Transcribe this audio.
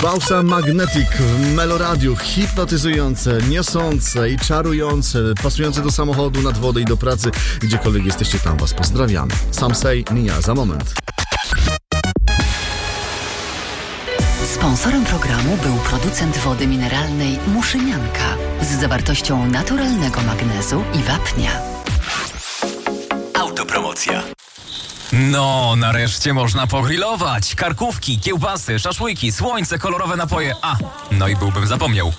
Bausa Magnetic w Meloradiu, hipnotyzujące, niosące i czarujące, pasujące do samochodu, nad wodę i do pracy, gdziekolwiek jesteście, tam was pozdrawiamy. Sam Say, Nia za moment. Sponsorem programu był producent wody mineralnej Muszynianka z zawartością naturalnego magnezu i wapnia. Autopromocja. No, nareszcie można pogrillować. Karkówki, kiełbasy, szaszłyki, słońce, kolorowe napoje. No i byłbym zapomniał.